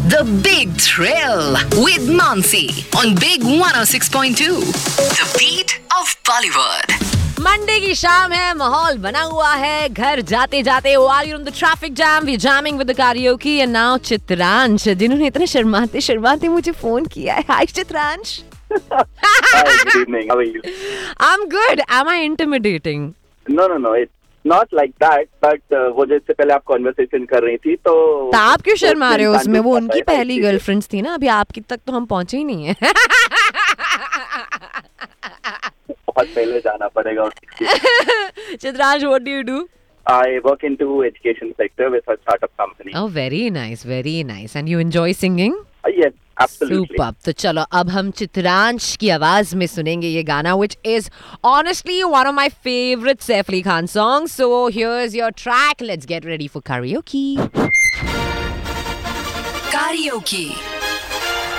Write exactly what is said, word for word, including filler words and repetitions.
The Big Thrill with Mansi on Big one oh six point two. The beat of Bollywood. Monday की शाम है, माहौल बना हुआ है. घर जाते जाते while you're on the traffic jam, we're jamming with the karaoke and now Chitransh, जिन्होंने इतना शर्माते शर्माते मुझे फोन किया है. Hi Chitransh. Hi, good evening. How are you? I'm good. Am I intimidating? No, no, no. It's not like that. But uh, वो जिससे पहले आप conversation कर रही थी तो. तो आप क्यों शर्मा रहे हो उसमें? वो उनकी पता है, पहली गर्लफ्रेंड्स थी ना. अभी आपकी तक तो हम पहुंचे ही नहीं है. बहुत पहले जाना पड़ेगा. Chitransh, what do you do? I work into education sector with a startup company. Oh, very nice, very nice. And you enjoy singing? Uh, yes, absolutely. Superb. तो चलो अब हम चित्रांश की आवाज में सुनेंगे ये गाना, which is honestly one of my favorite Saif Ali Khan songs. So here's your track. Let's get ready for karaoke. Karaoke.